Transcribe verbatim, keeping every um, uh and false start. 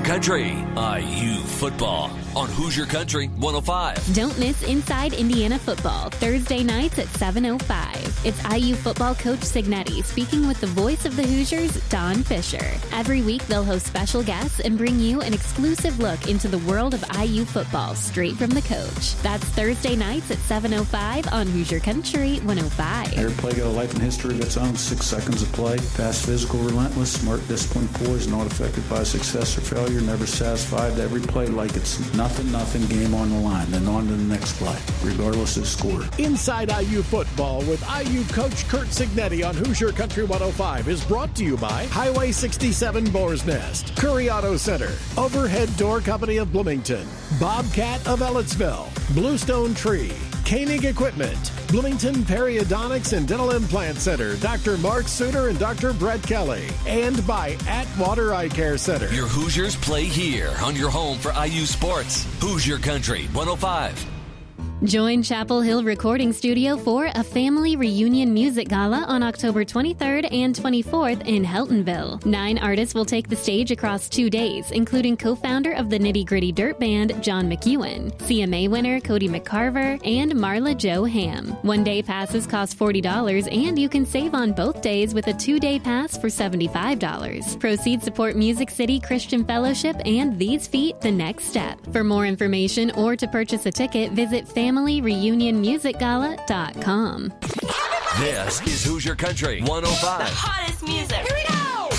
Country, I U football on Hoosier Country one oh five. Don't miss Inside Indiana Football, Thursday nights at seven oh five. It's I U football coach Signetti speaking with the voice of the Hoosiers, Don Fisher. Every week they'll host special guests and bring you an exclusive look into the world of I U football straight from the coach. That's Thursday nights at seven oh five on Hoosier Country one oh five. Every play got a life and history of its own. Six seconds of play. Fast, physical, relentless, smart, disciplined, poised, not affected by success or failure, never satisfied. Every play like it's nothing, nothing, game on the line. Then on to the next play, regardless of score. Inside I U Football with I U coach Kurt Signetti on Hoosier Country one oh five is brought to you by Highway sixty-seven Boar's Nest, Curry Auto Center, Overhead Door Company of Bloomington, Bobcat of Ellettsville, Bluestone Tree, Koenig Equipment, Bloomington Periodontics and Dental Implant Center, Doctor Mark Suter and Doctor Brett Kelly, and by Atwater Eye Care Center. Your Hoosiers play here on your home for I U sports. Hoosier Country one oh five. Join Chapel Hill Recording Studio for a family reunion music gala on October twenty-third and twenty-fourth in Heltonville. Nine artists will take the stage across two days, including co-founder of the Nitty Gritty Dirt Band, John McEwen, C M A winner Cody McCarver, and Marla Jo Ham. One-day passes cost forty dollars, and you can save on both days with a two-day pass for seventy-five dollars. Proceeds support Music City Christian Fellowship and These Feet The Next Step. For more information or to purchase a ticket, visit family reunion music gala dot com. This is Hoosier Country one oh five. The hottest music. Here we go.